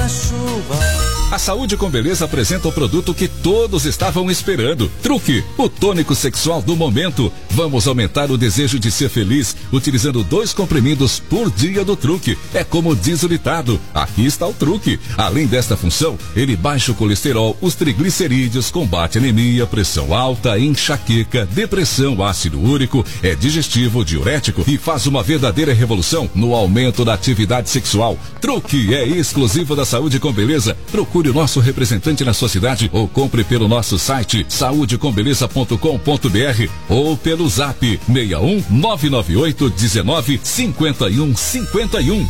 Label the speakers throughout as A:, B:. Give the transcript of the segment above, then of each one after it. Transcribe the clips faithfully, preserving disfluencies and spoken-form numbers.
A: chuva.
B: A Saúde com Beleza apresenta o produto que todos estavam esperando. Truque, o tônico sexual do momento. Vamos aumentar o desejo de ser feliz utilizando dois comprimidos por dia do Truque. É como diz o ditado, aqui está o truque. Além desta função, ele baixa o colesterol, os triglicerídeos, combate anemia, pressão alta, enxaqueca, depressão, ácido úrico, é digestivo, diurético e faz uma verdadeira revolução no aumento da atividade sexual. Truque é exclusivo da Saúde com Beleza. Procure o nosso representante na sua cidade ou compre pelo nosso site saúde com beleza ponto com ponto br ou pelo zap seis um nove nove oito um nove cinco um cinco um.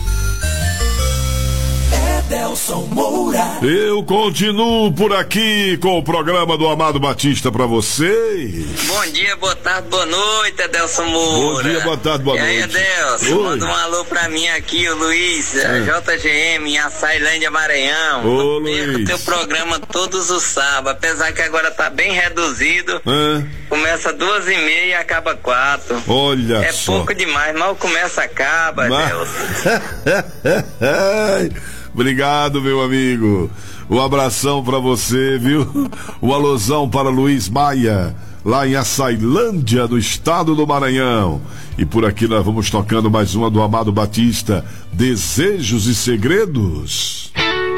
A: Edelson Moura.
C: Eu continuo por aqui com o programa do Amado Batista pra vocês.
D: Bom dia, boa tarde, boa noite, Edelson Moura.
C: Bom dia, boa tarde, boa
D: e aí,
C: noite.
D: Edelson, manda um alô pra mim aqui, o Luiz, é. J G M, em Açailândia, Maranhão.
C: Ô,
D: Não perca
C: Luiz.
D: o teu programa todos os sábados, apesar que agora tá bem reduzido.
C: É.
D: Começa duas e meia e acaba quatro.
C: Olha
D: é
C: só.
D: É pouco demais, mal começa, acaba,
C: Mas...
D: Edelson.
C: Obrigado, meu amigo. Um abração pra você, viu? Um alusão para Luiz Maia, lá em Açailândia, no estado do Maranhão. E por aqui nós vamos tocando mais uma do Amado Batista, Desejos e Segredos.